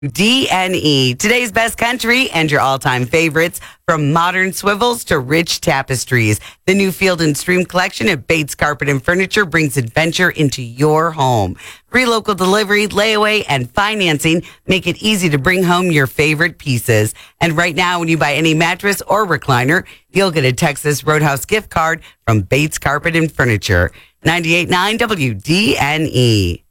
DNE, today's best country and your all-time favorites, from modern swivels to rich tapestries. The new Field and Stream collection at Bates Carpet and Furniture brings adventure into your home. Free local delivery, layaway, and financing make it easy to bring home your favorite pieces. And right now, when you buy any mattress or recliner, you'll get a Texas Roadhouse gift card from Bates Carpet and Furniture. 98.9 WDNE.